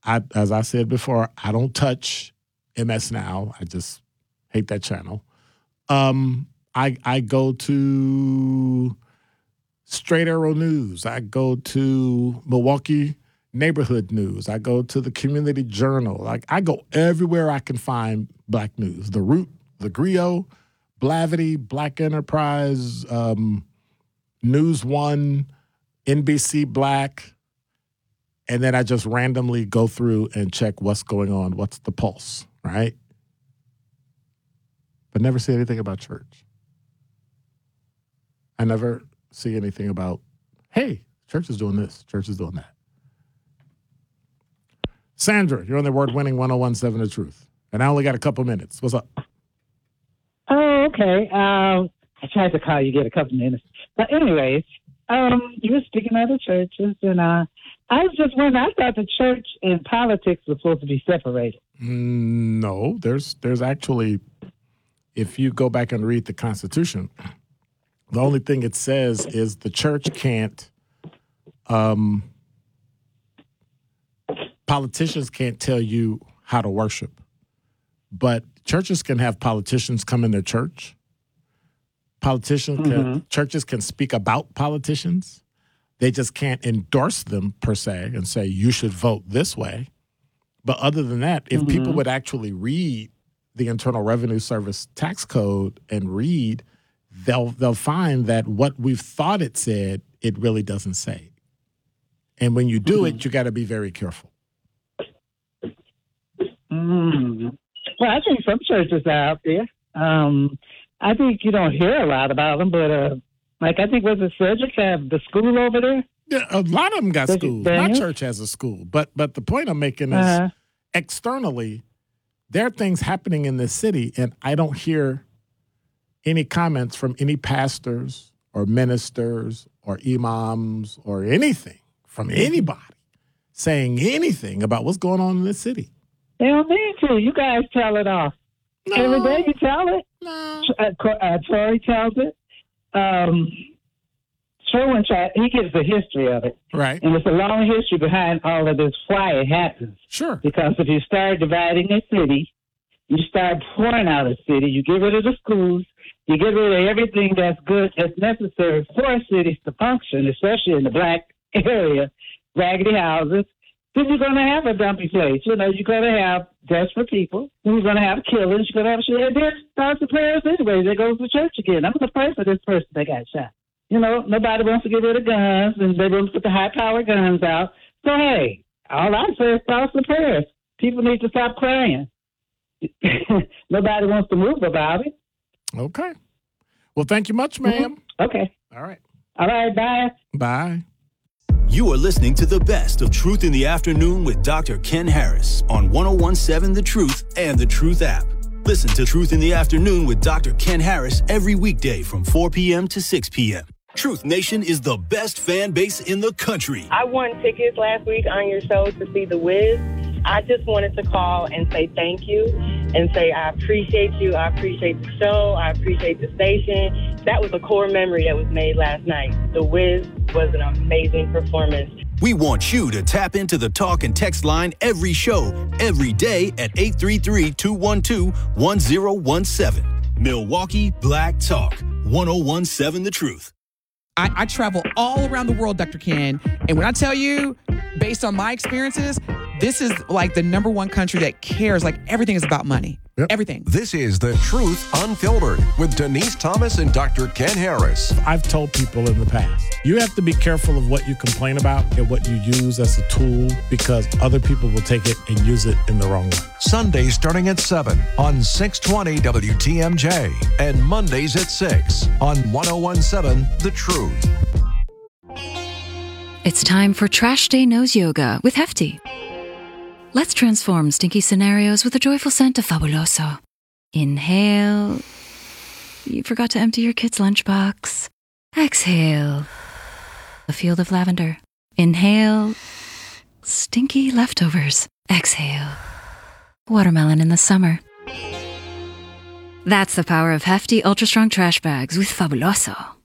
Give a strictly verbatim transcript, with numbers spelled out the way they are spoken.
I, as I said before, I don't touch M S Now. I just hate that channel. Um, I I go to Straight Arrow News. I go to Milwaukee Neighborhood News. I go to the Community Journal. Like I go everywhere I can find black news. The Root, the Griot, Blavity, Black Enterprise, um, News One, N B C Black, and then I just randomly go through and check what's going on, what's the pulse, right? But never see anything about church. I never see anything about, hey, church is doing this, church is doing that. Sandra, you're on the award-winning one oh one point seven The Truth. And I only got a couple minutes. What's up? Oh, okay. Um, I tried to call you, get a couple minutes. But anyways, um, you were speaking of the churches, and uh, I was just wondering, I thought the church and politics were supposed to be separated. Mm, no, there's there's actually, if you go back and read the Constitution, the only thing it says is the church can't, um, politicians can't tell you how to worship, but churches can have politicians come in their church. Politicians, can, mm-hmm. churches can speak about politicians. They just can't endorse them per se and say, you should vote this way. But other than that, if mm-hmm. people would actually read the Internal Revenue Service tax code and read, they'll they'll find that what we've thought it said, it really doesn't say. And when you do mm-hmm. it, you got to be very careful. Mm. Well, I think some churches are out there. Um, I think you don't hear a lot about them, but uh, like I think was it Cedric have the school over there? Yeah, a lot of them got Cedric schools. Daniels? My church has a school, but but the point I'm making is uh-huh. externally, there are things happening in this city, and I don't hear any comments from any pastors or ministers or imams or anything from anybody saying anything about what's going on in this city. They don't need to. You guys tell it off. No. Every day you tell it. No. Uh, uh, Tory tells it. Um, Sherwin, he gives the history of it. Right. And it's a long history behind all of this, why it happens. Sure. Because if you start dividing a city, you start pouring out a city, you get rid of the schools, you get rid of everything that's good, that's necessary for cities to function, especially in the black area, raggedy houses, then you're going to have a dumpy place. You know, you're going to have desperate people. You're going to have killers. You're going to have shit. And then starts the prayers anyway. They go to church again. I'm going to pray for this person that got shot. You know, nobody wants to get rid of guns, and they want to put the high-powered guns out. So, hey, all I say is thoughts and prayers. People need to stop crying. Nobody wants to move about it. Okay. Well, thank you much, ma'am. Mm-hmm. Okay. All right. All right, bye. Bye. You are listening to the best of Truth in the Afternoon with Doctor Ken Harris on one oh one point seven The Truth and The Truth app. Listen to Truth in the Afternoon with Doctor Ken Harris every weekday from four p.m. to six p.m. Truth Nation is the best fan base in the country. I won tickets last week on your show to see The Wiz. I just wanted to call and say thank you and say I appreciate you. I appreciate the show. I appreciate the station. That was a core memory that was made last night. The Wiz was an amazing performance. We want you to tap into the talk and text line every show, every day at eight three three, two one two, one oh one seven. Milwaukee Black Talk, one oh one point seven The Truth. I, I travel all around the world, Doctor Ken, and when I tell you, based on my experiences, this is like the number one country that cares. Like everything is about money. Yep. Everything. This is The Truth Unfiltered with Denise Thomas and Doctor Ken Harris. I've told people in the past, you have to be careful of what you complain about and what you use as a tool because other people will take it and use it in the wrong way. Sundays starting at seven on six twenty W T M J and Mondays at six on one oh one point seven The Truth. It's time for Trash Day Nose Yoga with Hefty. Let's transform stinky scenarios with the joyful scent of Fabuloso. Inhale. You forgot to empty your kid's lunchbox. Exhale. A field of lavender. Inhale. Stinky leftovers. Exhale. Watermelon in the summer. That's the power of Hefty Ultra Strong Trash Bags with Fabuloso.